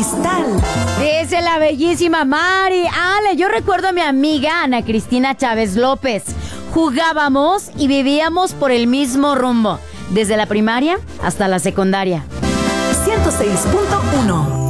cristal. Dice la bellísima Mari. Ale, yo recuerdo a mi amiga Ana Cristina Chávez López. Jugábamos y vivíamos por el mismo rumbo, desde la primaria hasta la secundaria. 106.1